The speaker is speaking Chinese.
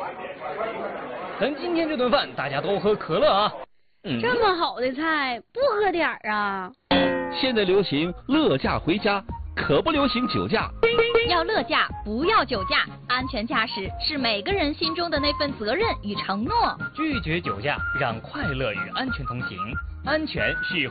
等今天这顿饭，大家都喝可乐啊！ 这么好的菜，不喝点儿啊？ 现在流行乐驾回家，可不流行酒驾。 要乐驾，不要酒驾。安全驾驶是每个人心中的那份责任与承诺。 拒绝酒驾，让快乐与安全同行。安全是